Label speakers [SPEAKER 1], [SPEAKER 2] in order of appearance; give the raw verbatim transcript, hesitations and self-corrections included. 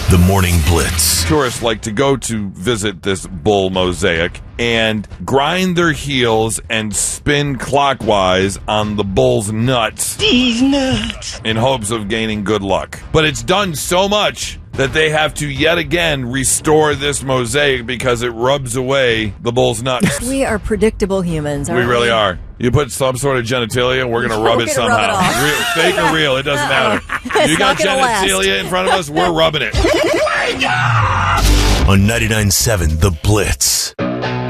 [SPEAKER 1] The Morning Blitz.
[SPEAKER 2] Tourists like to go to visit this bull mosaic and grind their heels and spin clockwise on the bull's nuts.
[SPEAKER 3] These nuts.
[SPEAKER 2] In hopes of gaining good luck. But it's done so much that they have to yet again restore this mosaic because it rubs away the bull's nuts.
[SPEAKER 4] We are predictable humans,
[SPEAKER 2] We
[SPEAKER 4] aren't we?
[SPEAKER 2] really are. You put some sort of genitalia, we're going to rub
[SPEAKER 4] We're
[SPEAKER 2] it
[SPEAKER 4] gonna rub
[SPEAKER 2] somehow.
[SPEAKER 4] it off.
[SPEAKER 2] Real, fake or real, it doesn't matter.
[SPEAKER 4] It's
[SPEAKER 2] You got
[SPEAKER 4] not gonna last.
[SPEAKER 2] genitalia in front of us, we're rubbing it.
[SPEAKER 1] On ninety-nine point seven The Blitz.